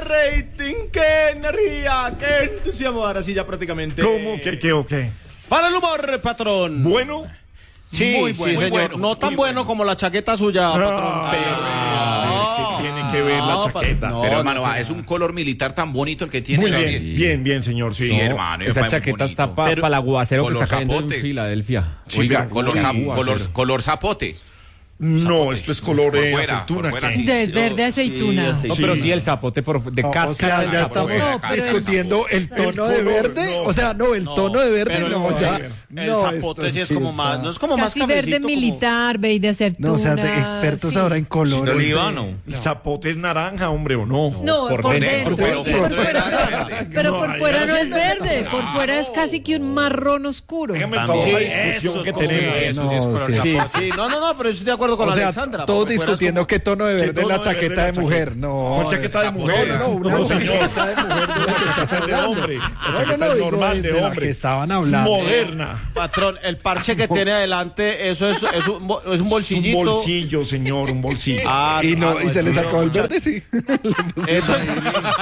rating, qué energía, qué entusiasmo. Ahora sí, ya prácticamente. ¿Cómo? ¿Qué o qué? Para el humor, patrón. ¿Bueno? Sí, muy bueno, señor. bueno, no tan bueno como la chaqueta suya, patrón. ¿Qué tiene que ver la chaqueta? Pero hermano, es un color militar tan bonito el que tiene. Muy bien, señor. Sí, hermano. Esa chaqueta está para el aguacero que está cayendo en Filadelfia. Oiga, color zapote. No, esto es color aceituna. Es verde aceituna. No, pero sí el zapote de cáscara. O sea, ya estamos discutiendo el tono de verde. O sea, no, el tono de verde no, ya. El zapote sí es como más, no es como más casi verde militar, verde aceituna. No, o sea, de expertos ahora en colores. El zapote es naranja, hombre, ¿o no? No, por dentro. Pero por fuera no es verde, por fuera es casi que un marrón oscuro. Déjame el favor la discusión que tenemos. Sí, no, pero yo estoy de acuerdo con Alexandra. Todos discutiendo qué tono de verde es la chaqueta de mujer. No, chaqueta de mujer. No, una chaqueta de mujer. De hombre. No, normal de hombre. Que estaban hablando. Moderna. Patrón, el parche que tiene adelante, eso es un bolsillito. Un bolsillo, señor, un bolsillo. Y se le sacó el verde, sí. Eso es.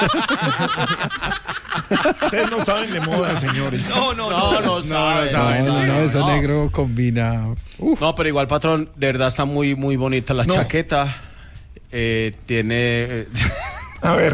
Ustedes no saben de moda, señores. No saben. Ese negro combina. No, pero igual, patrón, de verdad está muy, muy bonita la chaqueta. Tiene. A ver.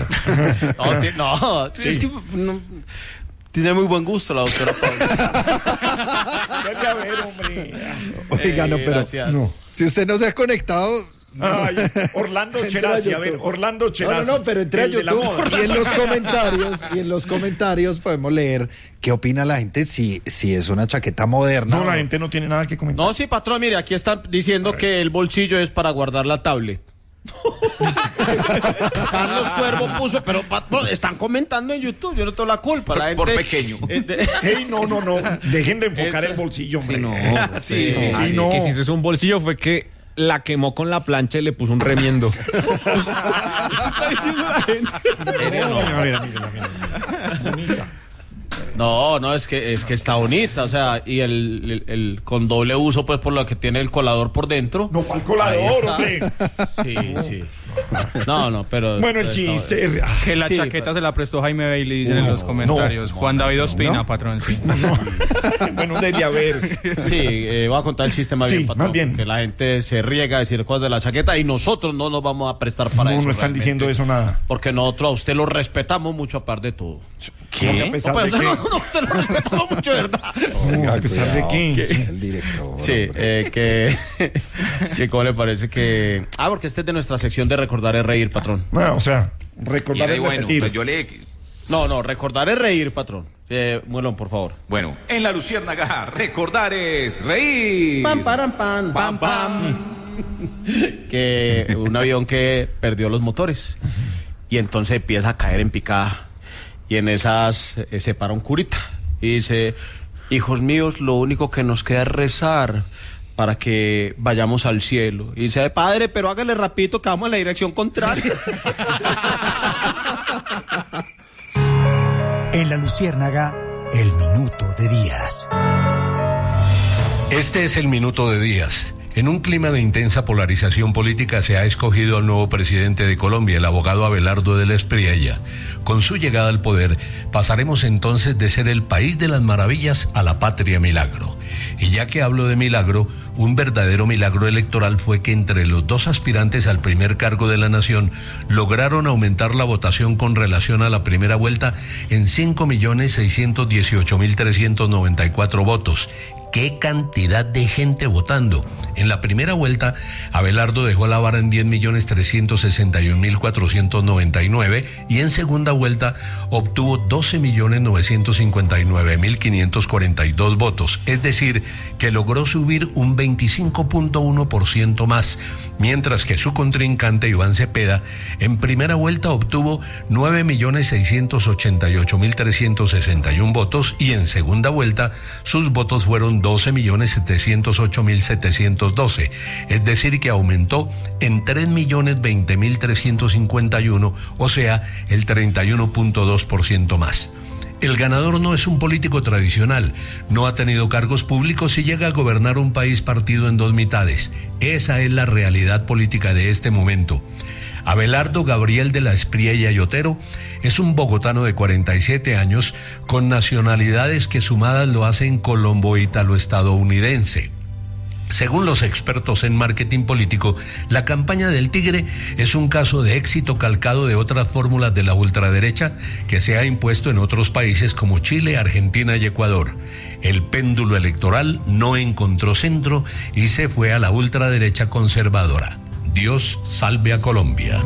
Es que. Tiene muy buen gusto la doctora Paula. Vuelve a ver, hombre. Oiga, no, pero gracias. no. Si usted no se ha conectado. Ay, Orlando Cherazzi, a ver, Orlando Cherazzi. No, pero entré a YouTube y en los comentarios podemos leer qué opina la gente si es una chaqueta moderna. No, la gente no tiene nada que comentar. No, sí, patrón, mire, aquí están diciendo que el bolsillo es para guardar la tablet. Carlos Cuervo puso, pero patrón, están comentando en YouTube, yo no tengo la culpa. La gente, por pequeño. No, dejen de enfocar el bolsillo, hombre. Sí, que si eso es un bolsillo fue que la quemó con la plancha y le puso un remiendo. Eso está diciendo la gente. Bonita. No, es que está bonita, o sea, y el con doble uso, pues por lo que tiene el colador por dentro. No, ¿cuál colador, hombre? Sí. No, pero. Bueno, el chiste. Que la chaqueta se la prestó Jaime Bailey, dicen en los comentarios. Juan David Ospina, patrón, sí. Bueno, debe haber. Sí, voy a contar el chiste más bien, patrón. Más bien. Que la gente se riega a decir cosas de la chaqueta y nosotros no nos vamos a prestar para eso. No están diciendo eso nada. Porque nosotros a usted lo respetamos mucho aparte de todo. ¿Qué? ¿A pesar de qué? No, usted lo respetamos mucho, de verdad. ¿A pesar de qué? El director. Sí, que ¿cómo le parece que...? Porque este es de nuestra sección de recordar es reír, patrón. O sea, recordar es repetir. Pues yo le... No, recordar es reír, patrón. Muelón, por favor. Bueno, en La Luciérnaga, recordar es reír. Pam, param, pam, pam, pam. Que un avión que perdió los motores y entonces empieza a caer en picada y en esas se para un curita y dice: hijos míos, lo único que nos queda es rezar para que vayamos al cielo. Y dice: padre, pero hágale rapidito que vamos en la dirección contraria. En La Luciérnaga, el minuto de Díaz. Este es el minuto de Díaz. En un clima de intensa polarización política se ha escogido al nuevo presidente de Colombia, el abogado Abelardo de la Espriella. Con su llegada al poder, pasaremos entonces de ser el país de las maravillas a la patria milagro. Y ya que hablo de milagro, un verdadero milagro electoral fue que entre los dos aspirantes al primer cargo de la nación lograron aumentar la votación con relación a la primera vuelta en 5.618.394 votos. ¡Qué cantidad de gente votando! En la primera vuelta, Abelardo dejó la vara en 10.361.499 y en segunda vuelta obtuvo 12.959.542 votos, es decir, que logró subir un 25.1% más, mientras que su contrincante Iván Cepeda en primera vuelta obtuvo 9.688.361 votos y en segunda vuelta sus votos fueron 12.708.712, es decir que aumentó en 3.020.351, o sea, el 31.2% más. El ganador no es un político tradicional, no ha tenido cargos públicos y llega a gobernar un país partido en dos mitades. Esa es la realidad política de este momento. Abelardo Gabriel de la Espriella y Otero es un bogotano de 47 años con nacionalidades que sumadas lo hacen colombo-ítalo-estadounidense. Según los expertos en marketing político, la campaña del Tigre es un caso de éxito calcado de otras fórmulas de la ultraderecha que se ha impuesto en otros países como Chile, Argentina y Ecuador. El péndulo electoral no encontró centro y se fue a la ultraderecha conservadora. Dios salve a Colombia.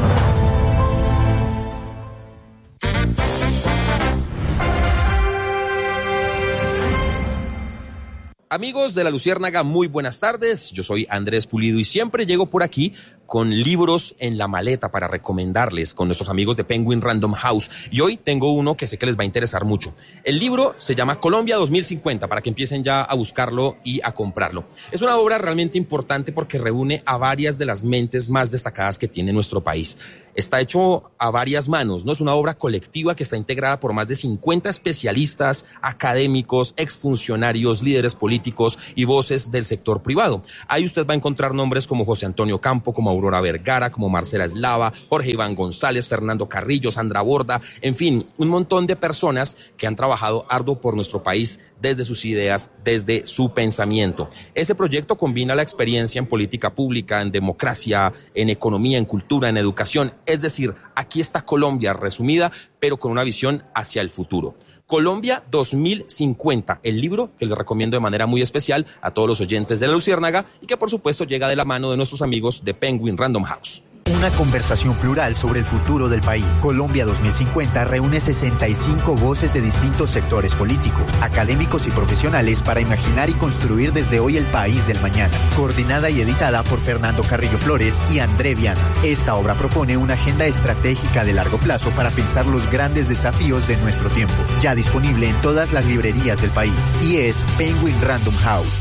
Amigos de La Luciérnaga, muy buenas tardes. Yo soy Andrés Pulido y siempre llego por aquí con libros en la maleta para recomendarles con nuestros amigos de Penguin Random House. Y hoy tengo uno que sé que les va a interesar mucho. El libro se llama Colombia 2050, para que empiecen ya a buscarlo y a comprarlo. Es una obra realmente importante porque reúne a varias de las mentes más destacadas que tiene nuestro país. Está hecho a varias manos, ¿no? Es una obra colectiva que está integrada por más de 50 especialistas, académicos, exfuncionarios, líderes políticos y voces del sector privado. Ahí usted va a encontrar nombres como José Antonio Campo, como Aurora Vergara, como Marcela Eslava, Jorge Iván González, Fernando Carrillo, Sandra Borda, en fin, un montón de personas que han trabajado arduo por nuestro país desde sus ideas, desde su pensamiento. Este proyecto combina la experiencia en política pública, en democracia, en economía, en cultura, en educación. Es decir, aquí está Colombia resumida, pero con una visión hacia el futuro. Colombia 2050, el libro que les recomiendo de manera muy especial a todos los oyentes de La Luciérnaga y que por supuesto llega de la mano de nuestros amigos de Penguin Random House. Una conversación plural sobre el futuro del país. Colombia 2050 reúne 65 voces de distintos sectores políticos, académicos y profesionales para imaginar y construir desde hoy el país del mañana. Coordinada y editada por Fernando Carrillo Flores y André Viana. Esta obra propone una agenda estratégica de largo plazo para pensar los grandes desafíos de nuestro tiempo. Ya disponible en todas las librerías del país. Y es Penguin Random House.